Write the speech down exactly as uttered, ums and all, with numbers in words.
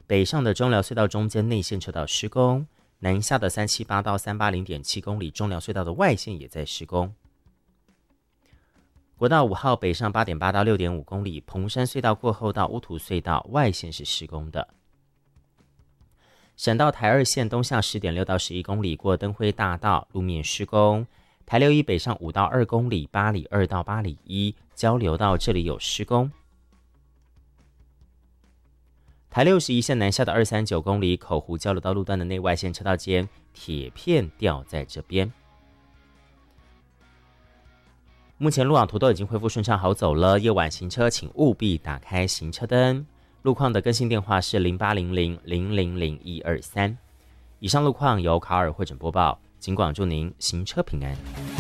北上的中寮隧道中间内线车道施工，南下的三七八到三八零点七公里中寮隧道的外线也在施工。国道五号北上 八点八到六点五公里，蓬山隧道过后到乌土隧道外线是施工的。省道台二线东向 十点六到十一公里，过灯辉大道路面施工。台六一北上五到二公里，八里二到八里一交流道这里有施工。台六十一线南下的二三九公里，口湖交流道路段的内外线车道间铁片掉在这边。目前路网图都已经恢复顺畅好走了，夜晚行车请务必打开行车灯。路况的更新电话是零八零零零零零一二三。以上路况由卡尔汇整播报，尽管祝您行车平安。